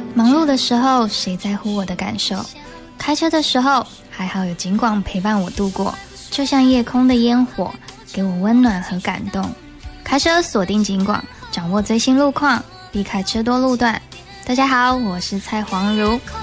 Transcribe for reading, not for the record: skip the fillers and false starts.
忙碌的时候，谁在乎我的感受？开车的时候，还好有警广陪伴我度过，就像夜空的烟火，给我温暖和感动。开车锁定警广，掌握最新路况，避开车多路段。大家好，我是蔡黄如。